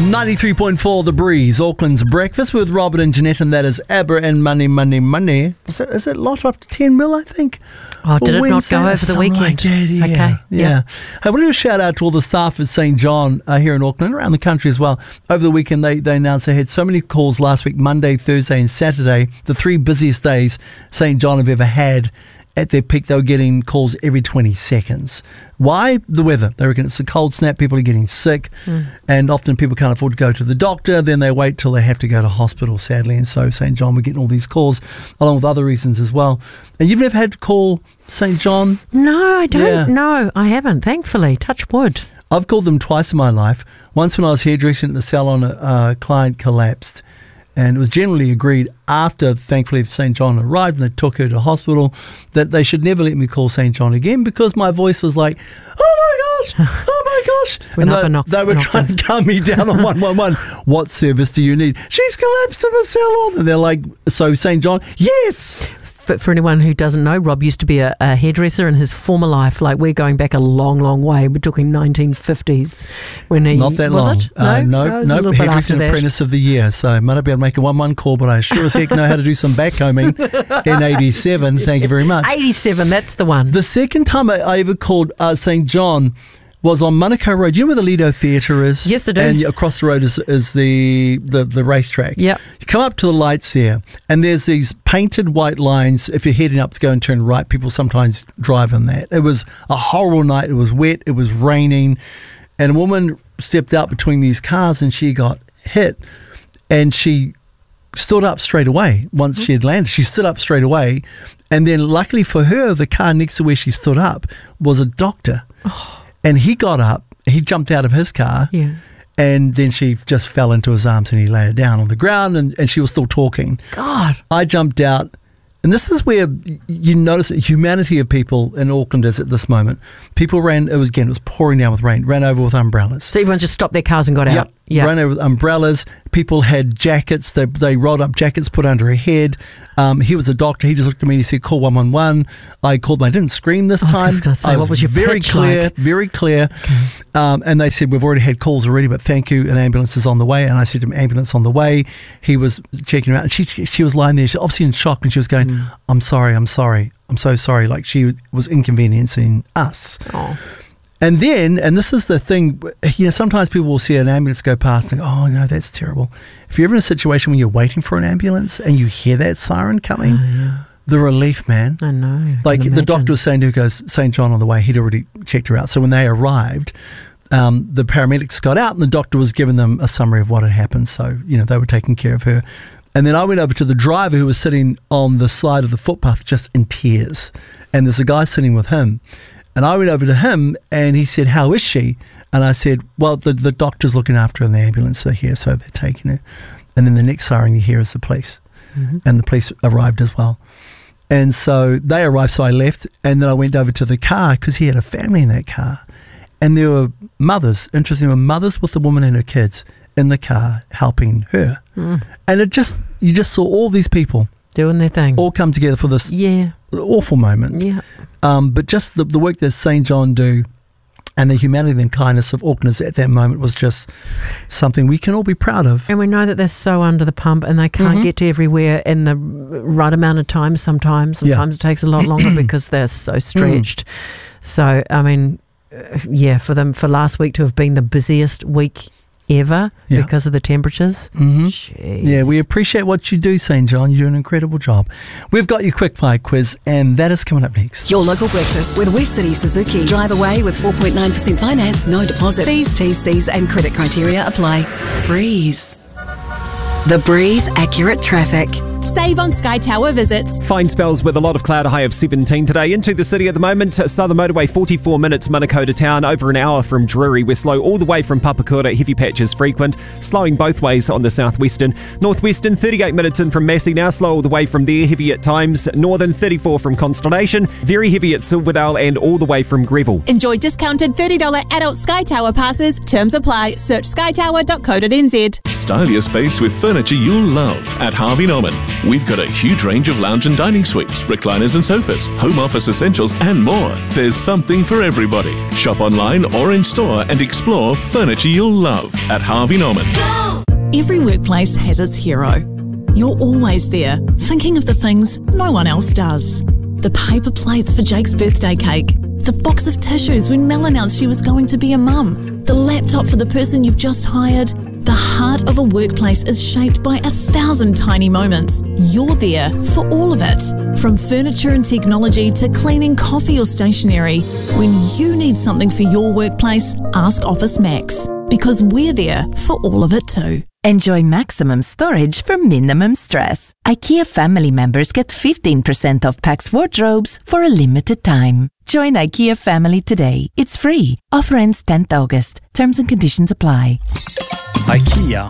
93.4 The Breeze, Auckland's breakfast with Robert and Jeanette, and that is ABBA and Money, Money, Money. Is it lot up to 10 mil, I think? Oh, did it not go over the weekend? Like that, yeah. Okay. Yeah. I want to shout out to all the staff at St. John here in Auckland and around the country as well. Over the weekend, they announced they had so many calls last week, Monday, Thursday and Saturday, the 3 busiest days St. John have ever had. At their peak, they were getting calls every 20 seconds. Why? The weather. They reckon it's a cold snap. People are getting sick, and often people can't afford to go to the doctor. Then they wait till they have to go to hospital, sadly. And so St. John, we're getting all these calls, along with other reasons as well. And you've never had to call St. John? No, I don't. Yeah. No, I haven't, thankfully. Touch wood. I've called them twice in my life. Once when I was hairdressing at the salon, a client collapsed. And it was generally agreed after, thankfully, St. John arrived and they took her to hospital, that they should never let me call St. John again because my voice was like, oh my gosh, oh my gosh. And they were trying to calm me down on 111. What service do you need? She's collapsed in the salon. And they're like, so St. John, yes. For anyone who doesn't know, Rob used to be a hairdresser in his former life. Like, we're going back a long, long way. We're talking 1950s when he... Not that was long. It? No, hairdressing apprentice of the year. So I might not be able to make a 1-1 call, but I sure as heck know how to do some backcombing in 87. Thank you very much. 87, that's the one. The second time I ever called St. John was on Manukau Road. Do you know where the Lido Theatre is? Yes, I do. And across the road is the racetrack. Yep. You come up to the lights there, and there's these painted white lines. If you're heading up to go and turn right, people sometimes drive in that. It was a horrible night. It was wet. It was raining. And a woman stepped out between these cars, and she got hit. And she stood up straight away once she had landed. She stood up straight away. And then luckily for her, the car next to where she stood up was a doctor. Oh. And he got up, he jumped out of his car, and then she just fell into his arms and he laid her down on the ground and she was still talking. God. I jumped out, and this is where you notice the humanity of people in Auckland is at this moment. People ran, it was pouring down with rain, ran over with umbrellas. So everyone just stopped their cars and got out? Yeah, ran over with umbrellas. People had jackets, they rolled up jackets, put under a head. He was a doctor. He just looked at me and he said, call 111. I called them. I didn't scream this time. I was going to say, what was your very pitch clear, like? Very clear. Okay. And they said, we've already had calls already, but thank you. An ambulance is on the way. And I said to him, ambulance on the way. He was checking her out. And she was lying there, she obviously in shock, and she was going, I'm sorry. I'm so sorry. Like, she was inconveniencing us. Oh. And then, and this is the thing, sometimes people will see an ambulance go past and go, oh, no, that's terrible. If you're ever in a situation when you're waiting for an ambulance and you hear that siren coming, the relief, man. I know. Like the doctor was saying, who goes, St. John on the way, he'd already checked her out. So when they arrived, the paramedics got out and the doctor was giving them a summary of what had happened. So, they were taking care of her. And then I went over to the driver who was sitting on the side of the footpath just in tears. And there's a guy sitting with him. And I went over to him and he said, how is she? And I said, well, the doctor's looking after her in the ambulance. They're here, so they're taking her. And then the next siren you hear is the police. And the police arrived as well. And so they arrived, so I left. And then I went over to the car because he had a family in that car. And there were mothers, interestingly, mothers with the woman and her kids in the car helping her. And you just saw all these people doing their thing, all come together for this awful moment. Yeah. But just the work that St. John do and the humanity and kindness of Aucklanders at that moment was just something we can all be proud of. And we know that they're so under the pump and they can't get to everywhere in the right amount of time sometimes. Sometimes it takes a lot longer because they're so stretched. So, I mean, for last week to have been the busiest week ever because of the temperatures. Yeah, we appreciate what you do, St. John. You do an incredible job. We've got your quick fire quiz, and that is coming up next. Your local breakfast with West City Suzuki. Drive away with 4.9% finance, no deposit. Fees, TCs and credit criteria apply. Breeze. The Breeze Accurate Traffic. Save on Sky Tower visits. Fine spells with a lot of cloud, a high of 17 today. Into the city at the moment, Southern Motorway 44 minutes, Manukau to town, over an hour from Drury. We're slow all the way from Papakura, heavy patches frequent, slowing both ways on the southwestern. Northwestern 38 minutes in from Massey, now slow all the way from there, heavy at times. Northern 34 from Constellation, very heavy at Silverdale and all the way from Greville. Enjoy discounted $30 adult Sky Tower passes. Terms apply. Search skytower.co.nz. Style your space with furniture you'll love at Harvey Norman. We've got a huge range of lounge and dining suites, recliners and sofas, home office essentials and more. There's something for everybody. Shop online or in store and explore furniture you'll love at Harvey Norman. Every workplace has its hero. You're always there, thinking of the things no one else does. The paper plates for Jake's birthday cake. The box of tissues when Mel announced she was going to be a mum. The laptop for the person you've just hired. The heart of a workplace is shaped by 1,000 tiny moments. You're there for all of it. From furniture and technology to cleaning coffee or stationery. When you need something for your workplace, ask Office Max. Because we're there for all of it too. Enjoy maximum storage for minimum stress. IKEA family members get 15% off Pax wardrobes for a limited time. Join IKEA family today. It's free. Offer ends 10th August. Terms and conditions apply. IKEA.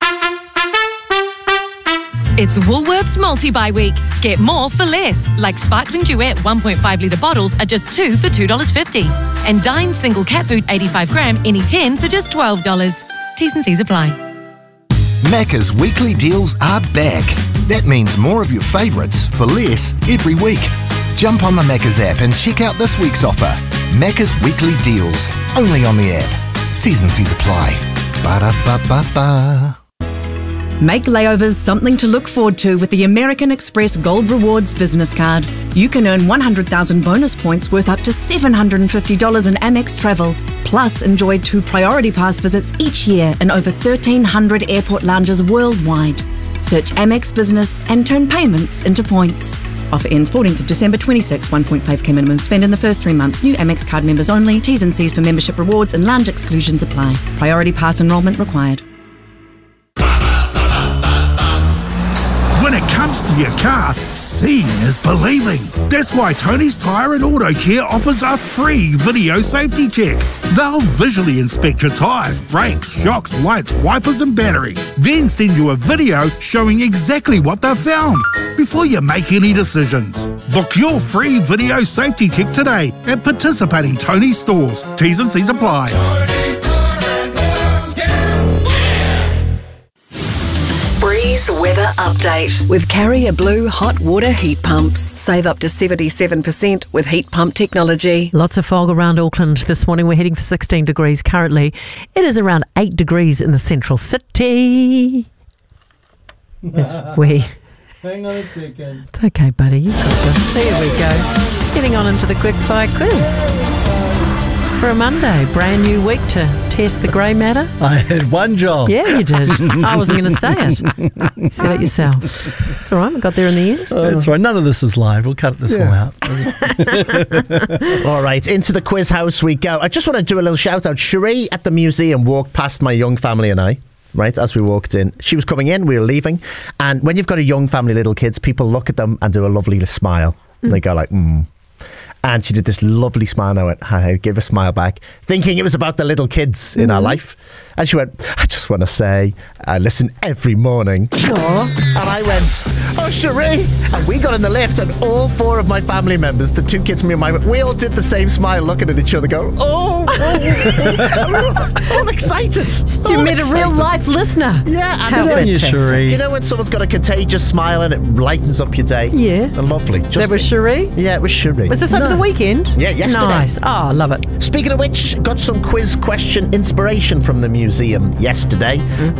It's Woolworths Multi-Buy Week. Get more for less, like Sparkling Duet 1.5 litre bottles are just $2 for $2.50. And Dine Single Cat Food 85 gram any 10 for just $12. T's and C's apply. Macca's weekly deals are back. That means more of your favourites for less every week. Jump on the Macca's app and check out this week's offer. Macca's weekly deals, only on the app. T's and C's apply. Ba-da-ba-ba-ba. Make layovers something to look forward to with the American Express Gold Rewards business card. You can earn 100,000 bonus points worth up to $750 in Amex travel. Plus, enjoy 2 Priority Pass visits each year in over 1,300 airport lounges worldwide. Search Amex Business and turn payments into points. Offer ends 14th of December 26. 1.5k minimum spend in the first 3 months. New Amex card members only. T's and C's for membership rewards and lounge exclusions apply. Priority Pass enrolment required. When it comes to your car, seeing is believing. That's why Tony's Tyre and Auto Care offers a free video safety check. They'll visually inspect your tyres, brakes, shocks, lights, wipers and battery. Then send you a video showing exactly what they've found before you make any decisions. Book your free video safety check today at participating Tony's stores. T's and C's apply. Breeze weather update with Carrier Blue hot water heat pumps. Save up to 77% with heat pump technology. Lots of fog around Auckland this morning. We're heading for 16 degrees currently. It is around 8 degrees in the central city. As we... Hang on a second. It's okay, buddy. You got this. There we go. Getting on into the quickfire quiz. For a Monday, brand new week to test the grey matter. I had one job. Yeah, you did. I wasn't going to say it. You said it yourself. It's all right. We got there in the end. That's right. None of this is live. We'll cut this all out. All right, into the quiz house we go. I just want to do a little shout out. Cherie at the museum walked past my young family and I. Right, as we walked in. She was coming in, we were leaving. And when you've got a young family, little kids, people look at them and do a lovely smile. They go like, And she did this lovely smile. I went, hi, give a smile back, thinking it was about the little kids in our life. And she went, I just want to say, I listen every morning. Aww. And I went, oh, Cherie. And we got in the lift, and all 4 of my family members, the 2 kids, me and my, we all did the same smile, looking at each other, go, oh. And we were all excited. You met a real life listener. Yeah. How fantastic. You know when someone's got a contagious smile and it lightens up your day? Yeah. Lovely. That was Cherie? Yeah, it was Cherie. Was this over the weekend? Yeah, yesterday. Nice. Oh, I love it. Speaking of which, got some quiz question inspiration from the museum yesterday.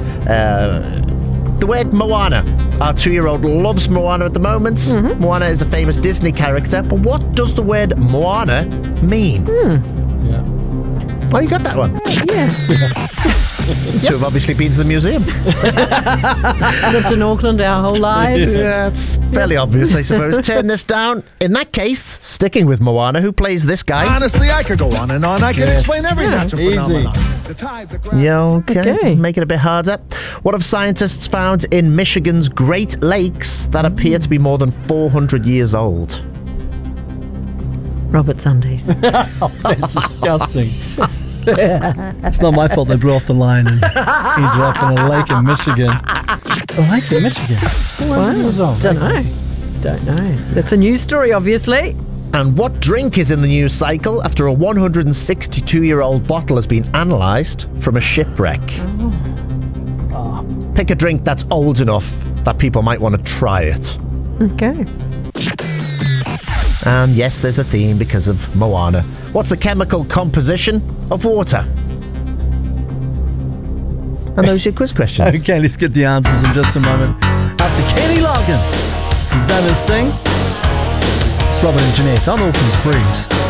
The word Moana. Our 2-year-old loves Moana at the moment. Moana is a famous Disney character, but what does the word Moana mean? Yeah. Oh, you got that one? Yeah. You two have obviously been to the museum. Lived in Auckland our whole lives. Yeah, it's fairly obvious, I suppose. Turn this down. In that case, sticking with Moana, who plays this guy? Honestly, I could go on and on. I could explain every natural phenomenon. Yeah, okay. Make it a bit harder. What have scientists found in Michigan's Great Lakes that appear to be more than 400 years old? Robert Sundays. That's disgusting. It's not my fault they blew off the line and ended up in a lake in Michigan. A lake in Michigan? Wow. Don't know. That's a news story, obviously. And what drink is in the news cycle after a 162-year-old bottle has been analysed from a shipwreck? Pick a drink that's old enough that people might want to try it. Okay. And yes, there's a theme because of Moana. What's the chemical composition of water? And those are your quiz questions. Okay, let's get the answers in just a moment. After Kenny Loggins has done his thing, it's Robin and Jeanette on Auckland's Breeze.